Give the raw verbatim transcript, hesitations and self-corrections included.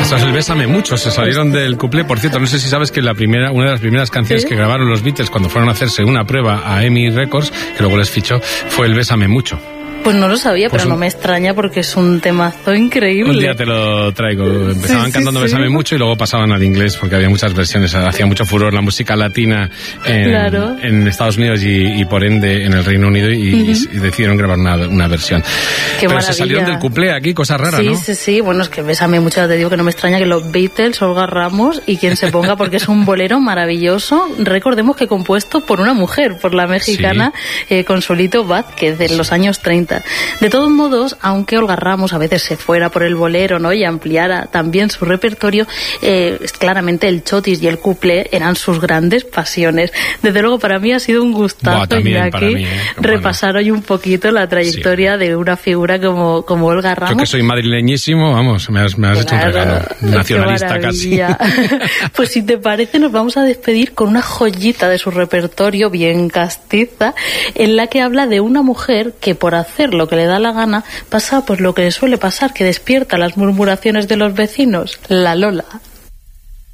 Esto es el Bésame Mucho, se salieron del cuplé. Por cierto, no sé si sabes que la primera, una de las primeras canciones ¿Sí? que grabaron los Beatles cuando fueron a hacerse una prueba a E M I Records, que luego les fichó, fue el Bésame Mucho. Pues no lo sabía, pues pero un... no me extraña porque es un temazo increíble. Un día te lo traigo. Empezaban sí, cantando sí, Bésame sí. Mucho y luego pasaban al inglés porque había muchas versiones. Hacía mucho furor la música latina en, claro. en Estados Unidos y, y por ende en el Reino Unido y, uh-huh. y, y decidieron grabar una, una versión. Qué pero maravilla. Se salieron del cuplé aquí, cosa rara, sí, ¿no? Sí, sí, sí. Bueno, es que Bésame Mucho, te digo que no me extraña que los Beatles, Olga Ramos y quien se ponga porque es un bolero maravilloso. Recordemos que compuesto por una mujer, por la mexicana sí. eh, Consuelito Vázquez de sí. los años treinta. De todos modos, aunque Olga Ramos a veces se fuera por el bolero, ¿no?, y ampliara también su repertorio, eh, claramente el chotis y el cuplé eran sus grandes pasiones. Desde luego para mí ha sido un gustazo, Buah, también, Iñaki, para mí, ¿eh? repasar bueno. hoy un poquito la trayectoria sí. de una figura como, como Olga Ramos. Yo que soy madrileñísimo, vamos, me has, me has claro, hecho un regalo nacionalista casi. Pues si te parece nos vamos a despedir con una joyita de su repertorio bien castiza, en la que habla de una mujer que por hacer lo que le da la gana pasa pues lo que le suele pasar, que despierta las murmuraciones de los vecinos, la Lola.